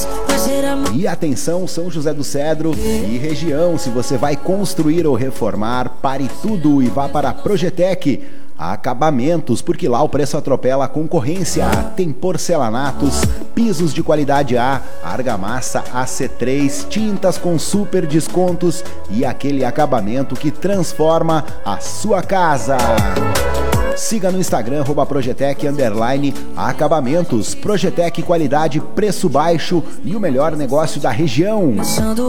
E atenção, São José do Cedro e região, se você vai construir ou reformar, pare tudo e vá para a Projetec Acabamentos, porque lá o preço atropela a concorrência. Tem porcelanatos, pisos de qualidade A, argamassa AC3, tintas com super descontos e aquele acabamento que transforma a sua casa. Siga no Instagram, @Projetec_Acabamentos. Projetec, qualidade, preço baixo e o melhor negócio da região.